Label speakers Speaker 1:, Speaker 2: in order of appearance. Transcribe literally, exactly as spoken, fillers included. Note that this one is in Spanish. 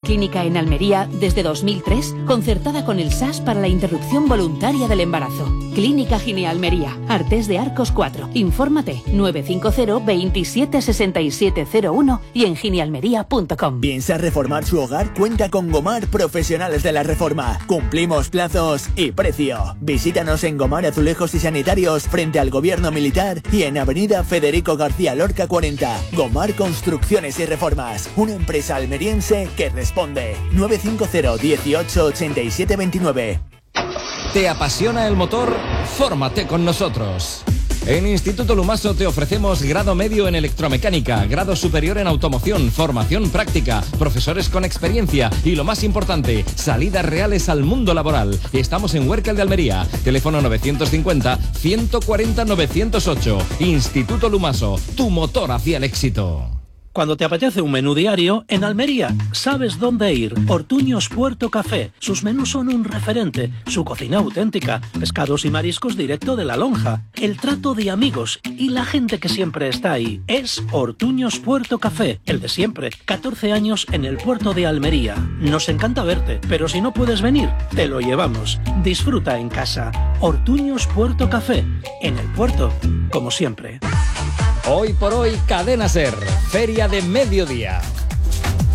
Speaker 1: clínica en Almería desde dos mil tres, concertada con el S A S para la interrupción voluntaria del embarazo. Clínica Gine Almería, Artés de Arcos cuatro. Infórmate nueve cinco cero, veintisiete, sesenta y siete cero uno y en ginealmería punto com.
Speaker 2: ¿Piensa reformar su hogar? Cuenta con Gomar Profesionales de la Reforma. Cumplimos plazos y precio. Visítanos en Gomar Azulejos y Sanitarios frente al Gobierno Militar y en Avenida Federico García Lorca cuarenta. Gomar Construcciones y Reformas, una empresa almeriense que responde. nueve cinco cero, dieciocho, ochenta y siete veintinueve.
Speaker 3: ¿Te apasiona el motor? Fórmate con nosotros. En Instituto Lumaso te ofrecemos grado medio en electromecánica, grado superior en automoción, formación práctica, profesores con experiencia y, lo más importante, salidas reales al mundo laboral. Estamos en Huércal de Almería. Teléfono novecientos cincuenta, ciento cuarenta, novecientos ocho. Instituto Lumaso, tu motor hacia el éxito.
Speaker 4: Cuando te apetece un menú diario, en Almería sabes dónde ir. Ortuños Puerto Café. Sus menús son un referente. Su cocina auténtica. Pescados y mariscos directo de la lonja. El trato de amigos y la gente que siempre está ahí. Es Ortuños Puerto Café. El de siempre. catorce años en el puerto de Almería. Nos encanta verte, pero si no puedes venir, te lo llevamos. Disfruta en casa. Ortuños Puerto Café. En el puerto, como siempre.
Speaker 3: Hoy por hoy, Cadena Ser, Feria de Mediodía.